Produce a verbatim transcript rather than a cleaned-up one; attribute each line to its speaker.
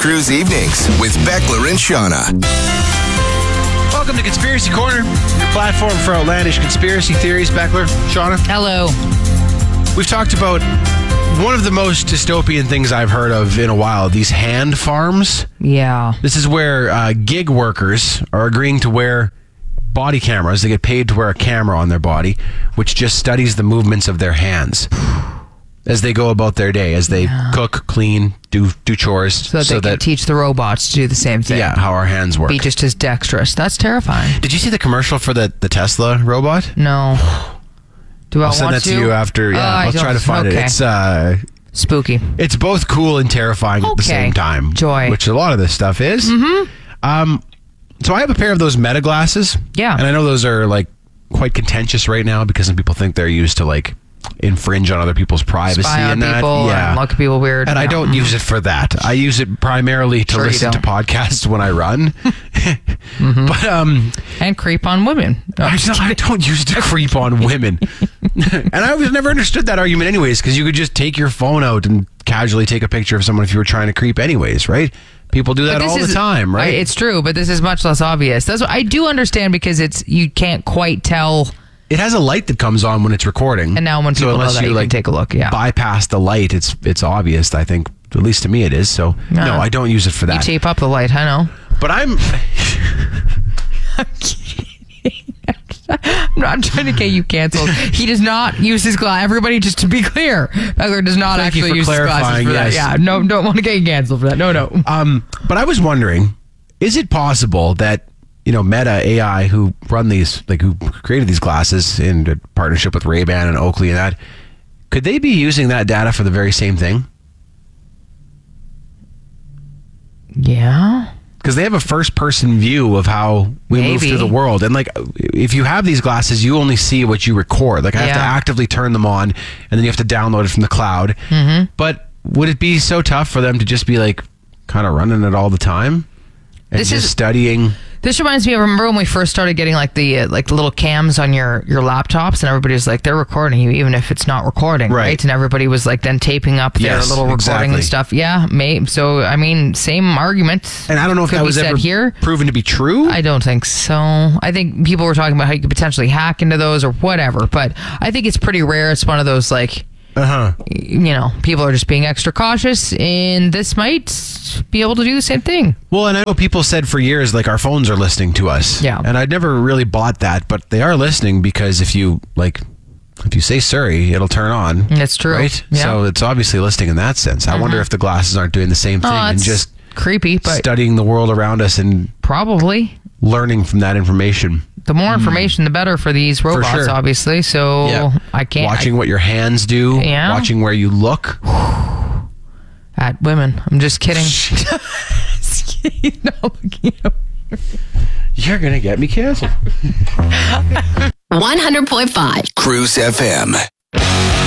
Speaker 1: Cruise Evenings with Beckler and Shauna.
Speaker 2: Welcome to Conspiracy Corner, your platform for outlandish conspiracy theories. Beckler, Shauna.
Speaker 3: Hello.
Speaker 2: We've talked about one of the most dystopian things I've heard of in a while, these hand farms.
Speaker 3: Yeah.
Speaker 2: This is where uh, gig workers are agreeing to wear body cameras. They get paid to wear a camera on their body, which just studies the movements of their hands as they go about their day, as they yeah. cook, clean, do do chores.
Speaker 3: So that
Speaker 2: so
Speaker 3: they can
Speaker 2: that,
Speaker 3: teach the robots to do the same thing.
Speaker 2: Yeah, how our hands work.
Speaker 3: Be just as dexterous. That's terrifying.
Speaker 2: Did you see the commercial for the, the Tesla robot?
Speaker 3: No. Do I
Speaker 2: I'll send
Speaker 3: want
Speaker 2: that to you after. Yeah,
Speaker 3: uh,
Speaker 2: I'll try to find
Speaker 3: okay.
Speaker 2: it. It's uh,
Speaker 3: spooky.
Speaker 2: It's both cool and terrifying
Speaker 3: okay.
Speaker 2: at the same time.
Speaker 3: Joy.
Speaker 2: Which a lot of this stuff is.
Speaker 3: Mm-hmm.
Speaker 2: Um, so I have a pair of those Meta glasses.
Speaker 3: Yeah.
Speaker 2: And I know those are like quite contentious right now because some people think they're used to like infringe on other people's privacy.
Speaker 3: Spy on
Speaker 2: and that.
Speaker 3: people
Speaker 2: yeah.
Speaker 3: and look at people weird.
Speaker 2: And
Speaker 3: yeah.
Speaker 2: I don't use it for that. I use it primarily to
Speaker 3: sure
Speaker 2: listen to podcasts when I run.
Speaker 3: mm-hmm.
Speaker 2: But um,
Speaker 3: and creep on women. No,
Speaker 2: I, don't, I don't use it to creep on women. And I always never understood that argument anyways, because you could just take your phone out and casually take a picture of someone if you were trying to creep anyways, right? People do that all
Speaker 3: is,
Speaker 2: the time, right?
Speaker 3: I, it's true, but this is much less obvious. That's what I do understand, because it's you can't quite tell.
Speaker 2: It has a light that comes on when it's recording.
Speaker 3: And now when people
Speaker 2: so
Speaker 3: know that, you, you like, can take a look. Yeah.
Speaker 2: bypass the light, it's it's obvious, I think. At least to me it is. So, no, no I don't use it for that.
Speaker 3: You tape up the light, I know.
Speaker 2: But I'm...
Speaker 3: I'm kidding. I'm, not, I'm trying to get you canceled. He does not use his glass. Everybody, just to be clear, Beckler does not
Speaker 2: Thank
Speaker 3: actually use his glasses for
Speaker 2: yes.
Speaker 3: that. Yeah, no, don't want to get you canceled for that. No, no.
Speaker 2: Um, but I was wondering, is it possible that, you know, Meta A I, who run these, like who created these glasses in partnership with Ray-Ban and Oakley and that, could they be using that data for the very same thing?
Speaker 3: Yeah.
Speaker 2: Because they have a first-person view of how we
Speaker 3: Maybe.
Speaker 2: move through the world. And, like, if you have these glasses, you only see what you record. Like, I have
Speaker 3: yeah.
Speaker 2: to actively turn them on, and then you have to download it from the cloud.
Speaker 3: Mm-hmm.
Speaker 2: But would it be so tough for them to just be, like, kind of running it all the time? And
Speaker 3: this
Speaker 2: just
Speaker 3: is,
Speaker 2: studying...
Speaker 3: This reminds me of, remember when we first started getting, like, the uh, like the little cams on your, your laptops, and everybody was like, they're recording you, even if it's not recording, right? right? And everybody was, like, then taping up their
Speaker 2: yes,
Speaker 3: little recording
Speaker 2: exactly.
Speaker 3: and stuff. Yeah, may, so, I mean, same argument.
Speaker 2: And I don't know if
Speaker 3: Could
Speaker 2: that was ever
Speaker 3: here.
Speaker 2: proven to be true.
Speaker 3: I don't think so. I think people were talking about how you could potentially hack into those or whatever, but I think it's pretty rare. It's one of those, like,
Speaker 2: uh-huh.
Speaker 3: you know, people are just being extra cautious, and this might be able to do the same thing.
Speaker 2: Well, and I know people said for years, like, our phones are listening to us.
Speaker 3: Yeah.
Speaker 2: And I'd never really bought that, but they are listening because if you, like, if you say Surrey, it'll turn on.
Speaker 3: That's true.
Speaker 2: Right?
Speaker 3: Yeah.
Speaker 2: So it's obviously listening in that sense. I mm-hmm. wonder if the glasses aren't doing the same thing
Speaker 3: oh,
Speaker 2: and just
Speaker 3: creepy, but
Speaker 2: studying the world around us and
Speaker 3: probably
Speaker 2: learning from that information.
Speaker 3: The more information, mm. the better for these robots, for sure. obviously. So
Speaker 2: yeah.
Speaker 3: I can't.
Speaker 2: Watching
Speaker 3: I,
Speaker 2: what your hands do.
Speaker 3: Yeah.
Speaker 2: Watching where you look.
Speaker 3: At women. I'm just kidding.
Speaker 2: You're going to get me canceled.
Speaker 4: one hundred point five
Speaker 1: Cruise F M.